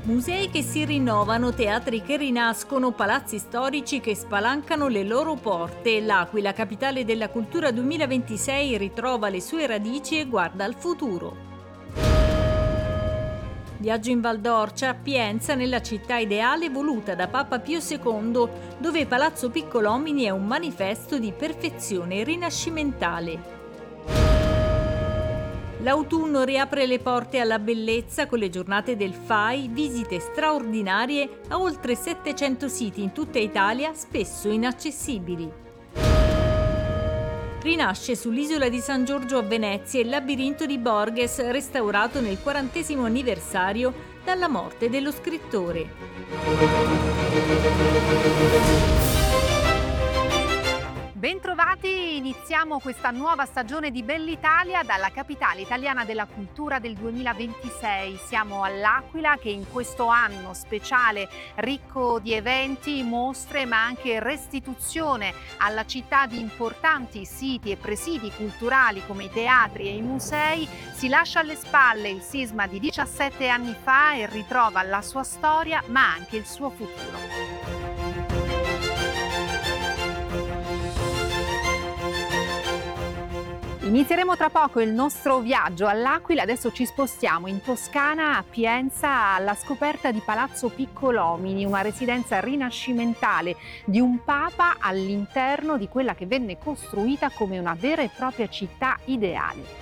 Musei che si rinnovano, teatri che rinascono, palazzi storici che spalancano le loro porte. L'Aquila, capitale della cultura 2026, ritrova le sue radici e guarda al futuro. Viaggio in Val d'Orcia, a Pienza, nella città ideale voluta da Papa Pio II, dove Palazzo Piccolomini è un manifesto di perfezione rinascimentale. L'autunno riapre le porte alla bellezza con le giornate del FAI, visite straordinarie a oltre 700 siti in tutta Italia, spesso inaccessibili. Rinasce sull'isola di San Giorgio a Venezia il labirinto di Borges, restaurato nel 40° anniversario dalla morte dello scrittore. Bentrovati, iniziamo questa nuova stagione di Bell'Italia dalla capitale italiana della cultura del 2026. Siamo all'Aquila che in questo anno speciale ricco di eventi, mostre ma anche restituzione alla città di importanti siti e presidi culturali come i teatri e i musei, si lascia alle spalle il sisma di 17 anni fa e ritrova la sua storia ma anche il suo futuro. Inizieremo tra poco il nostro viaggio all'Aquila, adesso ci spostiamo in Toscana, a Pienza, alla scoperta di Palazzo Piccolomini, una residenza rinascimentale di un papa all'interno di quella che venne costruita come una vera e propria città ideale.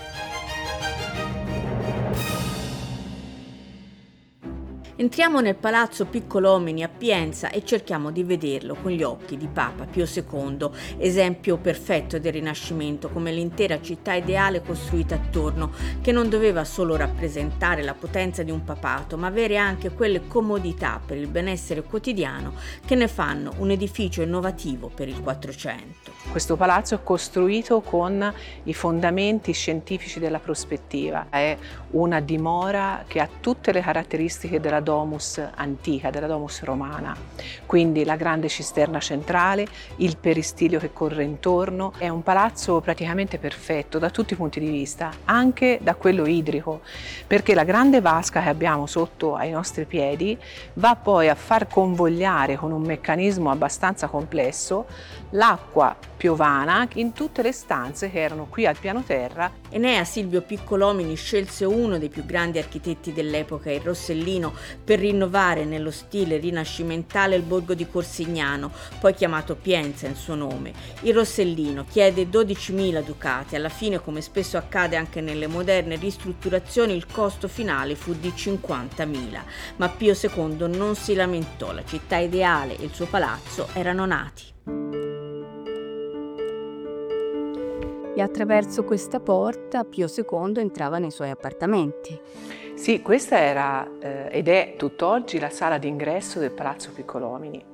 Entriamo nel Palazzo Piccolomini a Pienza e cerchiamo di vederlo con gli occhi di Papa Pio II, esempio perfetto del Rinascimento, come l'intera città ideale costruita attorno, che non doveva solo rappresentare la potenza di un papato, ma avere anche quelle comodità per il benessere quotidiano che ne fanno un edificio innovativo per il Quattrocento. Questo palazzo è costruito con i fondamenti scientifici della prospettiva, è una dimora che ha tutte le caratteristiche della domus antica, della domus romana, quindi la grande cisterna centrale, il peristilio che corre intorno. È un palazzo praticamente perfetto da tutti i punti di vista, anche da quello idrico, perché la grande vasca che abbiamo sotto ai nostri piedi va poi a far convogliare con un meccanismo abbastanza complesso l'acqua piovana in tutte le stanze che erano qui al piano terra. Enea Silvio Piccolomini scelse uno dei più grandi architetti dell'epoca, il Rossellino, per rinnovare nello stile rinascimentale il borgo di Corsignano, poi chiamato Pienza in suo nome. Il Rossellino chiede 12.000 ducati, alla fine, come spesso accade anche nelle moderne ristrutturazioni, il costo finale fu di 50.000, ma Pio II non si lamentò, la città ideale e il suo palazzo erano nati. E attraverso questa porta Pio II entrava nei suoi appartamenti. Sì, questa era ed è tutt'oggi la sala d'ingresso del Palazzo Piccolomini.